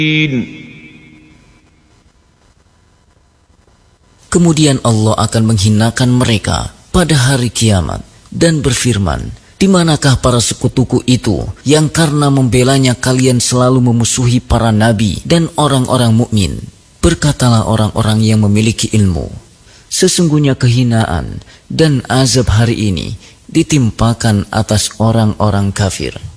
Kemudian Allah akan menghinakan mereka pada hari kiamat dan berfirman, di manakah para sekutuku itu yang karena membelanya kalian selalu memusuhi para nabi dan orang-orang mukmin? Berkatalah orang-orang yang memiliki ilmu, sesungguhnya kehinaan dan azab hari ini ditimpakan atas orang-orang kafir.